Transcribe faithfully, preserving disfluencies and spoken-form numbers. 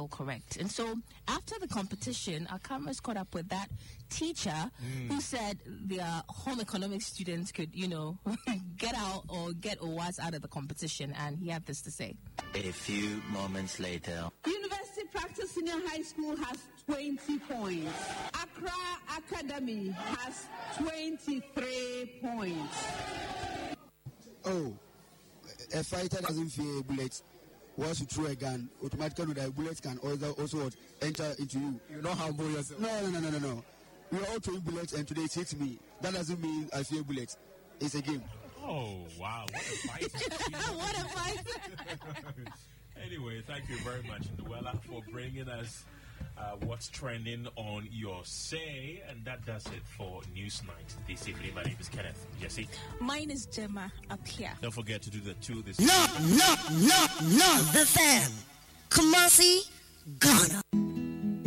all correct. And so after the competition, our cameras caught up with that teacher mm. who said their home economics students could, you know, get out or get awards out of the competition. And he had this to say. A few moments later. University Practice Senior High School has twenty points. Accra Academy has twenty-three points. Oh, a fighter doesn't fear bullets. Once you throw a gun, automatically the bullets can also, also enter into you. You know how humble yourself. No, no, no, no, no, no. We are all throwing bullets and today it hits me. That doesn't mean I fear bullets. It's a game. Oh, wow. What a fight. What a fight. Anyway, thank you very much, Noella, for bringing us uh, what's trending on your say. And that does it for News Night this evening. My name is Kenneth. Jesse. Mine is Gemma up here. Don't forget to do the two this No, no, no, no. The fan. Kumasi, Ghana.